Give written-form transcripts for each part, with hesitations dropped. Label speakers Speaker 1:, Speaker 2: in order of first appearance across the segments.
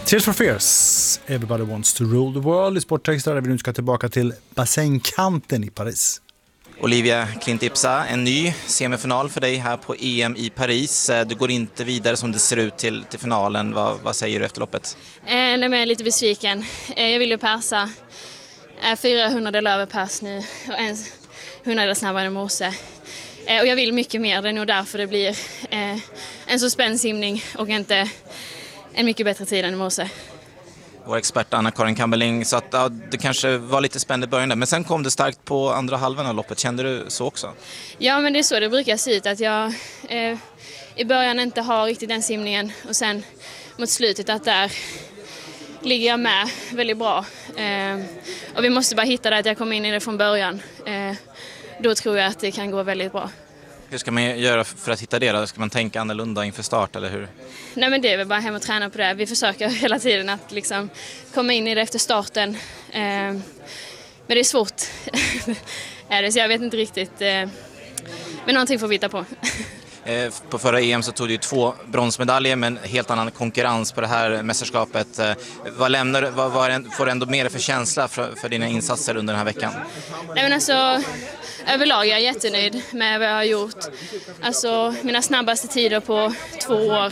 Speaker 1: Tears for Fears, Everybody Wants to Rule the World i Sporttexter, där vi nu ska tillbaka till bassängkanten i Paris.
Speaker 2: Olivia Klint Ipsa, en ny semifinal för dig här på EM i Paris. Du går inte vidare som det ser ut till finalen. Vad säger du efter loppet?
Speaker 3: Jag är lite besviken. Jag vill ju persa 400 över pers nu och en 100 snabbare än morse. Och jag vill mycket mer, det är nog därför det blir en så spänd simning och inte en mycket bättre tid än i morse.
Speaker 2: Vår expert Anna-Karin Kamberling, så att det kanske var lite spänd i början där, men sen kom det starkt på andra halvan av loppet. Kände du så också?
Speaker 3: Ja, men det är så det brukar se ut, att jag i början inte har riktigt den simningen och sen mot slutet att där ligger jag med väldigt bra. Och vi måste bara hitta det att jag kommer in i det från början. Då tror jag att det kan gå väldigt bra.
Speaker 2: Hur ska man göra för att hitta det då? Ska man tänka annorlunda inför start eller hur?
Speaker 3: Nej, men det är väl bara hem och träna på det. Vi försöker hela tiden att liksom komma in i det efter starten. Men det är svårt. Så jag vet inte riktigt. Men någonting får vi hitta på.
Speaker 2: På förra EM så tog du 2 bronsmedaljer, men helt annan konkurrens på det här mästerskapet. Vad får du ändå mer för känsla för dina insatser under den här veckan?
Speaker 3: Nej, men alltså, överlag är jag jättenöjd med vad jag har gjort. Alltså, mina snabbaste tider på 2 år.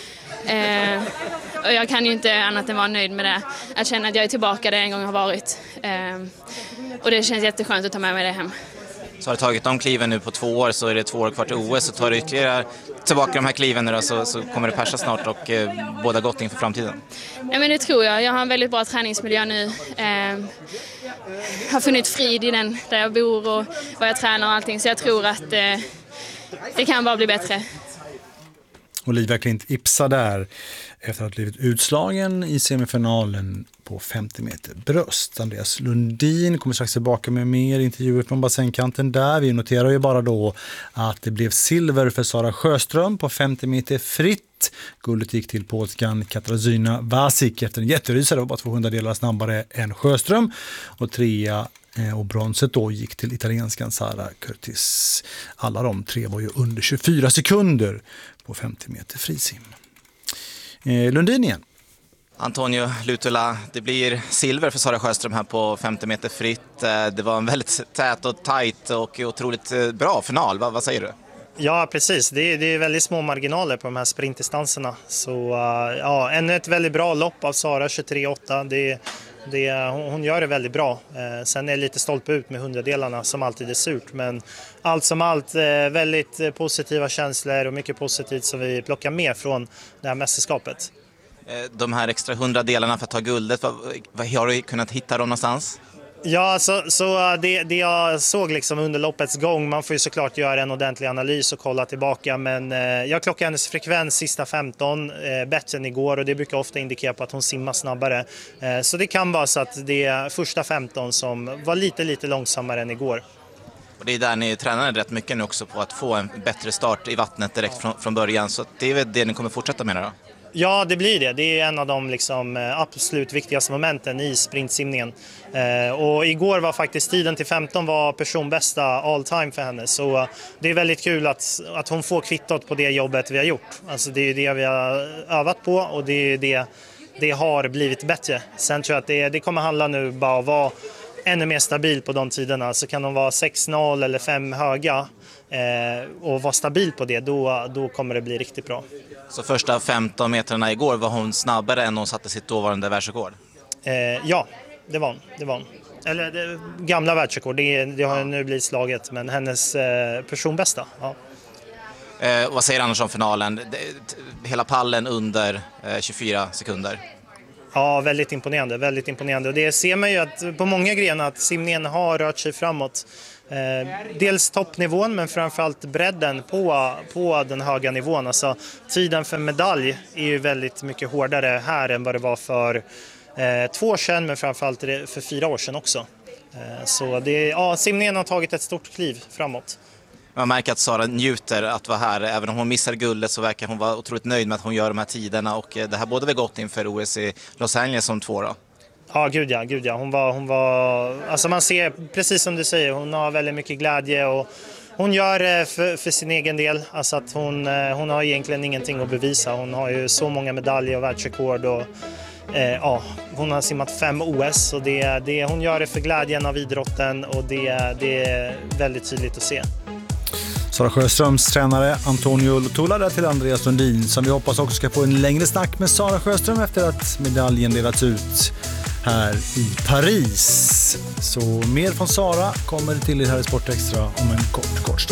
Speaker 3: Och jag kan ju inte annat än vara nöjd med det. Att känna att jag är tillbaka där jag en gång har varit. Och det känns jätteskönt att ta med mig det hem.
Speaker 2: Så har du tagit de kliven nu på 2 år, så är det 2 år kvar till OS, så tar du ytterligare tillbaka de här kliven då, så kommer det persa snart och båda gott inför framtiden.
Speaker 3: Ja, men det tror jag. Jag har en väldigt bra träningsmiljö nu. Har funnit frid i den där jag bor och var jag tränar och allting, så jag tror att det kan bara bli bättre.
Speaker 1: Olivia Klint Ipsa där efter att ha blivit utslagen i semifinalen på 50 meter bröst. Andreas Lundin kommer strax tillbaka med mer intervjuer från bassängkanten där. Vi noterar ju bara då att det blev silver för Sara Sjöström på 50 meter fritt. Guldet gick till polskan Katarzyna Wasik efter en jätterysare, var bara 200 delar snabbare än Sjöström. Och 3 och bronset då gick till italienskan Sara Curtis. Alla de 3 var ju under 24 sekunder på 50 meter frisim. Lundin igen.
Speaker 2: Antonio Lutula, det blir silver för Sara Sjöström här på 50 meter fritt. Det var en väldigt tät och tajt och otroligt bra final. Vad säger du?
Speaker 4: Ja, precis. Det är väldigt små marginaler på de här sprintdistanserna. Så ja, ännu ett väldigt bra lopp av Sara, 23,8. Hon gör det väldigt bra. Sen är det lite stolpe ut med 100-delarna som alltid är surt. Men allt som allt väldigt positiva känslor och mycket positivt som vi plockar med från det här mästerskapet.
Speaker 2: De här extra 100-delarna för att ta guldet, vad har du kunnat hitta dem någonstans?
Speaker 4: Ja, så det jag såg liksom under loppets gång, man får ju såklart göra en ordentlig analys och kolla tillbaka, men jag klockade hennes frekvens sista 15 bättre än igår, och det brukar ofta indikera på att hon simmar snabbare. Så det kan vara så att det är första 15 som var lite långsammare än igår.
Speaker 2: Och det är där ni tränar rätt mycket nu också, på att få en bättre start i vattnet direkt från början, så det är väl det ni kommer fortsätta med då?
Speaker 4: Ja, det blir det. Det är en av de liksom absolut viktigaste momenten i sprintsimningen. Och igår var faktiskt tiden till 15 var personbästa all time för henne. Så det är väldigt kul att hon får kvittot på det jobbet vi har gjort. Alltså det är det vi har övat på, och det har blivit bättre. Sen tror jag att det kommer handla nu bara att vara ännu mer stabil på de tiderna. Så kan de vara 6-0 eller 5 höga och vara stabil på det, då kommer det bli riktigt bra.
Speaker 2: Så första 15 metrarna igår, var hon snabbare än hon satte sitt dåvarande världsrekord?
Speaker 4: Ja, det var hon. Eller det gamla världsrekord, det har nu blivit slaget, men hennes personbästa. Ja.
Speaker 2: Vad säger annars om finalen? Hela pallen under 24 sekunder.
Speaker 4: Ja, väldigt imponerande. Och det ser man ju att på många grenar att simningen har rört sig framåt. Dels toppnivån, men framförallt bredden på den höga nivån. Alltså, tiden för medalj är ju väldigt mycket hårdare här än vad det var för 2 år sedan, men framförallt för 4 år sedan också. Så simningen har tagit ett stort kliv framåt.
Speaker 2: Man märker att Sara njuter att vara här. Även om hon missar guldet så verkar hon vara otroligt nöjd med att hon gör de här tiderna. Och det här både väl gott inför OS i Los Angeles som 2 då.
Speaker 4: Ja, gud ja. Hon var, alltså man ser, precis som du säger, hon har väldigt mycket glädje och hon gör det för sin egen del. Alltså att hon har egentligen ingenting att bevisa. Hon har ju så många medaljer och världsrekord och hon har simmat 5 OS och hon gör det för glädjen av idrotten och det är väldigt tydligt att se.
Speaker 1: Sara Sjöströms tränare Antonio Lutula där till Andreas Lundin, som vi hoppas också ska få en längre snack med Sara Sjöström efter att medaljen delats ut här i Paris. Så mer från Sara kommer till er här i Sport Extra om en kort stund.